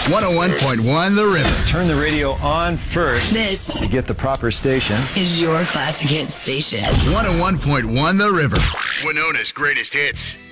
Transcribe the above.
101.1 The River. Turn the radio on first. This to get the proper station. is your classic hit station. 101.1 The River. Winona's greatest hits.